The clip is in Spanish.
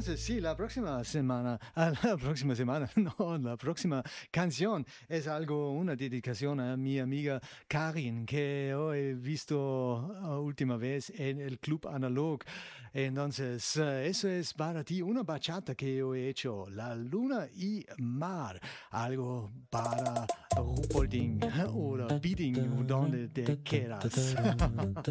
Entonces, sí, la próxima semana, no, la próxima canción es una dedicación a mi amiga Karin, que he visto última vez en el Club Analog. Entonces, eso es para ti, una bachata que yo he hecho, La Luna y Mar, algo para Rupolding oder Bidding, donde te quieras.